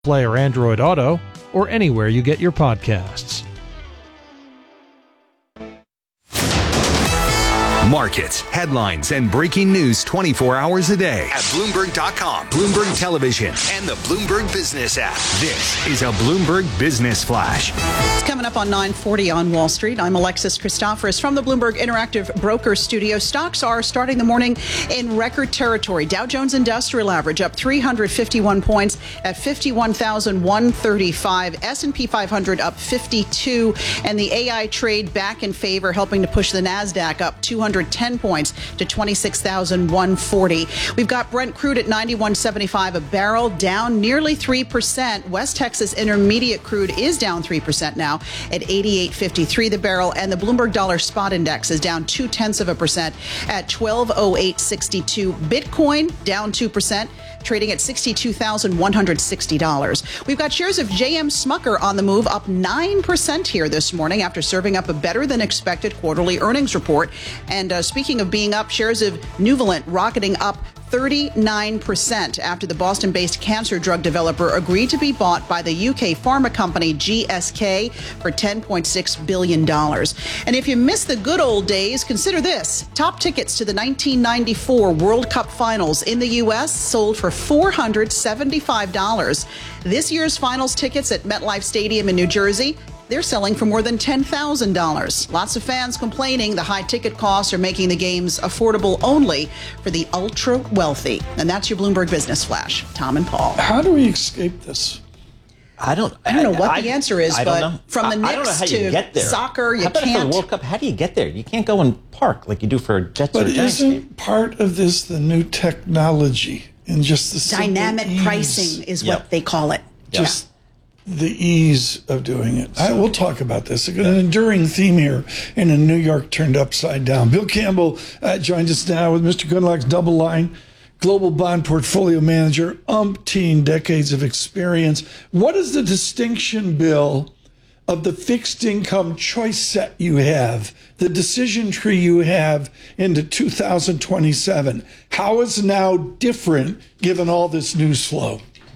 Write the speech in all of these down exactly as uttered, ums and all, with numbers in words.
Play or Android Auto, or anywhere you get your podcasts. Markets, headlines, and breaking news twenty-four hours a day at Bloomberg dot com, Bloomberg Television, and the Bloomberg Business app. This is a Bloomberg Business Flash. It's coming up on nine forty on Wall Street. I'm Alexis Christoforous from the Bloomberg Interactive Broker Studio. Stocks are starting the morning in record territory. Dow Jones Industrial Average up three hundred fifty-one points at fifty-one thousand one hundred thirty-five. S and P five hundred up fifty-two. And the A I trade back in favor, helping to push the NASDAQ up two hundred ten points to twenty-six thousand one hundred forty. We've got Brent crude at ninety-one seventy-five a barrel, down nearly three percent. West Texas Intermediate crude is down three percent now at eighty-eight fifty-three the barrel. And the Bloomberg Dollar Spot Index is down two tenths of a percent at twelve oh eight sixty-two. Bitcoin down two percent, trading at sixty-two thousand one hundred sixty dollars. We've got shares of J M Smucker on the move, up nine percent here this morning after serving up a better than expected quarterly earnings report. And uh, speaking of being up, shares of Nuvalent rocketing up thirty-nine percent after the Boston-based cancer drug developer agreed to be bought by the U K pharma company G S K for ten point six billion dollars. And if you miss the good old days, consider this. Top tickets to the nineteen ninety-four World Cup Finals in the U S sold for four hundred seventy-five dollars. This year's finals tickets at MetLife Stadium in New Jersey, they're selling for more than ten thousand dollars. Lots of fans complaining the high ticket costs are making the games affordable only for the ultra wealthy. And that's your Bloomberg Business Flash. Tom and Paul. How do we escape this? I don't. I don't know what I, the answer is, I, I but from the Knicks to soccer, you how about can't. For the World Cup, how do you get there? You can't go and park like you do for Jets but or Giants. But isn't part of this the new technology and just the dynamic ease? Pricing is yep. what they call it. Just yeah. the ease of doing it. I, we'll talk about this. An enduring theme here in a New York turned upside down. Bill Campbell uh, joined us now with Mister Goodluck's Double Line. Global bond portfolio manager, umpteen decades of experience. What is the distinction, Bill, of the fixed income choice set you have, the decision tree you have into two thousand twenty-seven? How is it now different given all this news flow?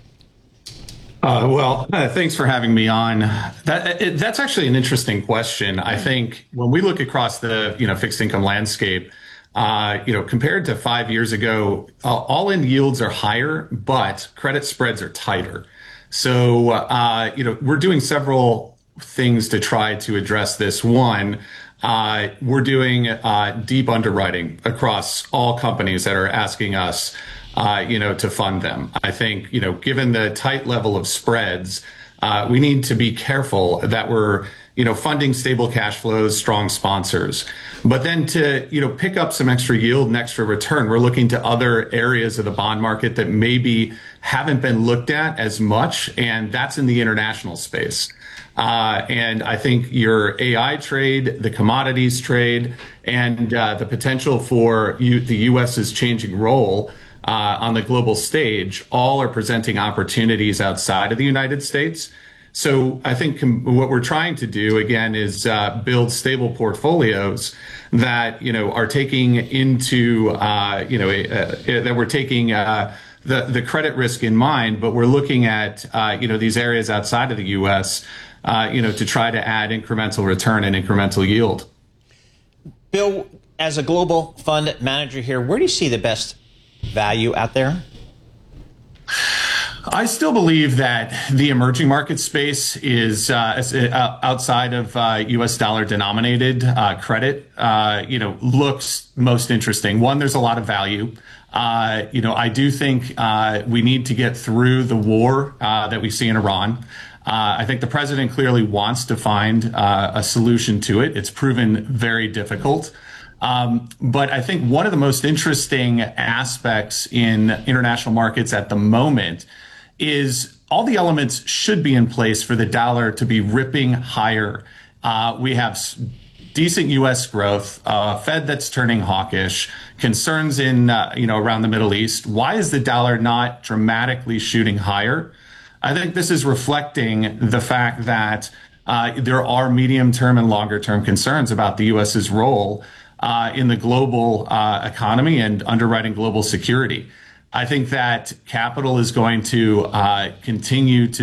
Uh, well, uh, thanks for having me on. That it, that's actually an interesting question. I think when we look across the you know fixed income landscape, Uh, you know, compared to five years ago, uh, all-in yields are higher, but credit spreads are tighter. So, uh, you know, we're doing several things to try to address this. One, uh, we're doing uh, deep underwriting across all companies that are asking us, uh, you know, to fund them. I think, you know, given the tight level of spreads, uh, we need to be careful that we're you know, funding stable cash flows, strong sponsors. But then to, you know, pick up some extra yield and extra return, we're looking to other areas of the bond market that maybe haven't been looked at as much, and that's in the international space. Uh, and I think your A I trade, the commodities trade, and uh, the potential for you, the US's changing role uh, on the global stage all are presenting opportunities outside of the United States. So I think what we're trying to do, again, is uh, build stable portfolios that, you know, are taking into, uh, you know, uh, that we're taking uh, the, the credit risk in mind, but we're looking at, uh, you know, these areas outside of the U S, uh, you know, to try to add incremental return and incremental yield. Bill, as a global fund manager here, where do you see the best value out there? I still believe that the emerging market space is uh, outside of uh, U S dollar denominated uh, credit, uh, you know, looks most interesting. One, there's a lot of value. Uh, you know, I do think uh, we need to get through the war uh, that we see in Iran. Uh, I think the president clearly wants to find uh, a solution to it. It's proven very difficult. Um, but I think one of the most interesting aspects in international markets at the moment is all the elements should be in place for the dollar to be ripping higher. Uh, we have decent U S growth, a uh, Fed that's turning hawkish, concerns in, uh, you know, around the Middle East. Why is the dollar not dramatically shooting higher? I think this is reflecting the fact that uh, there are medium-term and longer-term concerns about the US's role uh, in the global uh, economy and underwriting global security. I think that capital is going to uh, continue to